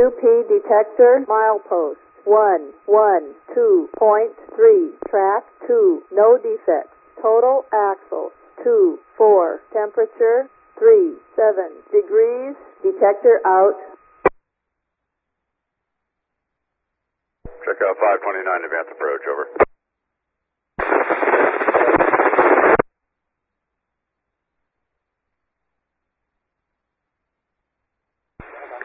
UP detector, milepost 112.3, track 2, no defects. Total axles 2-4, temperature 37 degrees. Detector out. Check out 529 advance approach, over.